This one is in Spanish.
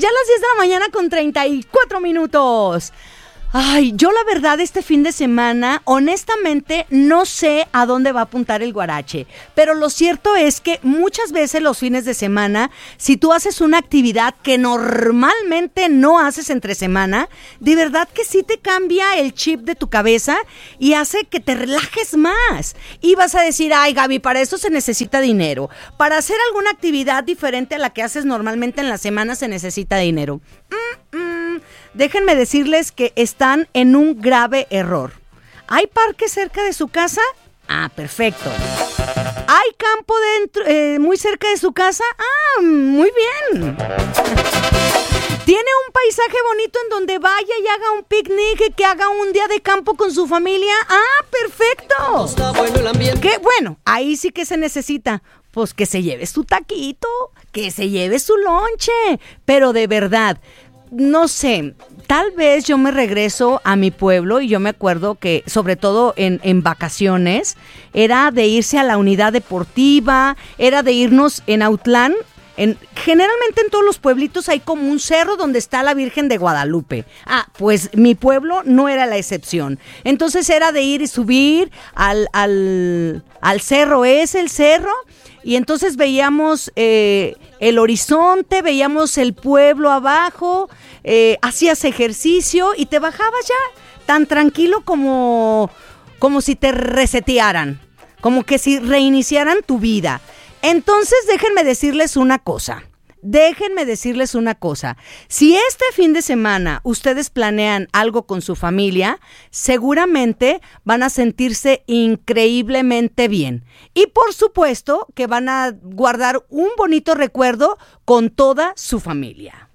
ya a las 10 de la mañana con 34 minutos. Ay, yo la verdad este fin de semana, honestamente, no sé a dónde va a apuntar el guarache, pero lo cierto es que muchas veces los fines de semana, si tú haces una actividad que normalmente no haces entre semana, de verdad que sí te cambia el chip de tu cabeza y hace que te relajes más. Y vas a decir, ay Gaby, para eso se necesita dinero. Para hacer alguna actividad diferente a la que haces normalmente en la semana se necesita dinero. Déjenme decirles que están en un grave error. ¿Hay parque cerca de su casa? Ah, perfecto. ¿Hay campo dentro, muy cerca de su casa? Ah, muy bien. ¿Tiene un paisaje bonito en donde vaya y haga un picnic, que haga un día de campo con su familia? Ah, perfecto. Está bueno el ambiente. Qué bueno, ahí sí que se necesita. Pues que se lleve su taquito, que se lleve su lonche, pero de verdad, no sé, tal vez yo me regreso a mi pueblo y yo me acuerdo que, sobre todo en vacaciones, era de irse a la unidad deportiva, era de irnos en Autlán. Generalmente en todos los pueblitos hay como un cerro donde está la Virgen de Guadalupe. Ah, pues mi pueblo no era la excepción. Entonces era de ir y subir al cerro, el cerro, y entonces veíamos el horizonte, veíamos el pueblo abajo, hacías ejercicio y te bajabas ya tan tranquilo como si te resetearan, como que si reiniciaran tu vida. Entonces déjenme decirles una cosa. Si este fin de semana ustedes planean algo con su familia, seguramente van a sentirse increíblemente bien. Y por supuesto que van a guardar un bonito recuerdo con toda su familia.